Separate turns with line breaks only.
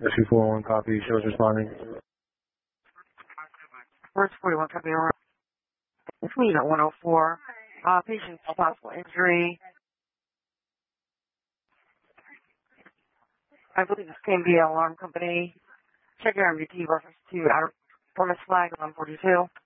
SU41 copy, shows responding.
First 41 copy. It's me at 104. Patient possible injury. I believe this can be an alarm company. Check your MVT reference to outer performance flag 142.